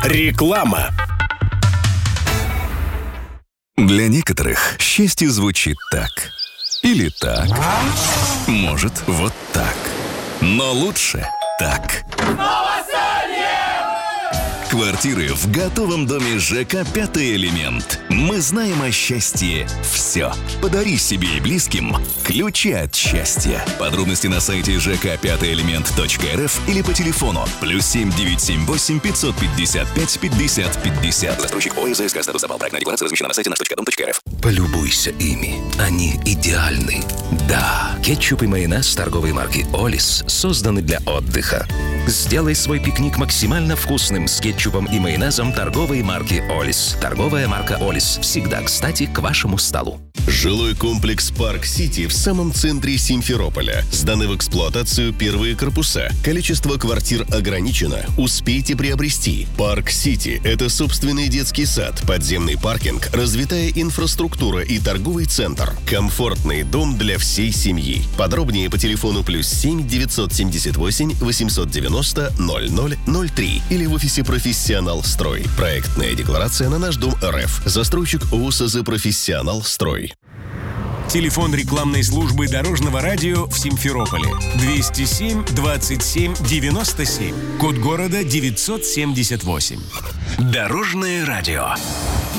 Реклама. Для некоторых счастье звучит так. Или так. Может, вот так. Но лучше так. Квартиры в готовом доме ЖК «Пятый элемент». Мы знаем о счастье все. Подари себе и близким ключи от счастья. Подробности на сайте jk5элемент.рф или по телефону +7 978 555 50 50. Застройщик ОССК статус запал. Проектная декларация размещена на сайте nаш.дом.рф. Полюбуйся ими. Они идеальны. Да, кетчуп и майонез торговой марки «Олис» созданы для отдыха. Сделай свой пикник максимально вкусным с кетчупом и майонезом торговой марки «Олис». Торговая марка «Олис» всегда кстати к вашему столу. Жилой комплекс «Парк Сити» в самом центре Симферополя. Сданы в эксплуатацию первые корпуса. Количество квартир ограничено. Успейте приобрести. «Парк Сити» — это собственный детский сад, подземный паркинг, развитая инфраструктура и торговый центр. Комфортный дом для всей семьи. Подробнее по телефону +7 978 890 0003 или в офисе «Профессионал Строй». Проектная декларация на наш дом РФ. Застройщик ОСЗ «Профессионал Строй». Телефон рекламной службы Дорожного радио в Симферополе 207 27 97. Код города 978. Дорожное радио.